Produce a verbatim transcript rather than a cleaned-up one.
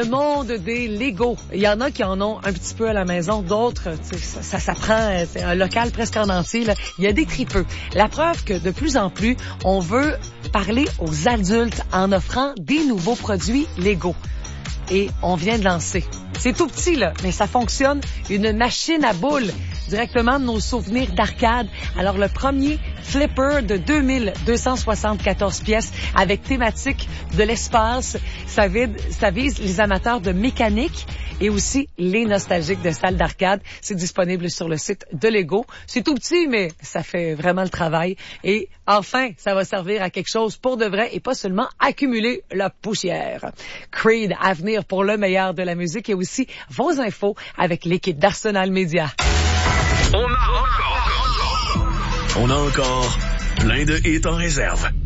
le monde des Legos. Il y en a qui en ont un petit peu à la maison, d'autres, ça, ça, ça prend c'est un local presque en entier. Là. Il y a des tripeux. La preuve que de plus en plus, on veut parler aux adultes en offrant des nouveaux produits Lego. Et on vient de lancer. C'est tout petit, là, mais ça fonctionne. Une machine à boules, directement de nos souvenirs d'arcade. Alors, le premier flipper de deux mille deux cent soixante-quatorze pièces avec thématique de l'espace. Ça vise, ça vise les amateurs de mécanique et aussi les nostalgiques de salles d'arcade. C'est disponible sur le site de Lego. C'est tout petit, mais ça fait vraiment le travail. Et enfin, ça va servir à quelque chose pour de vrai et pas seulement accumuler la poussière. Creed à venir pour le meilleur de la musique et aussi vos infos avec l'équipe d'Arsenal Media. On a encore, on a encore plein de hits en réserve.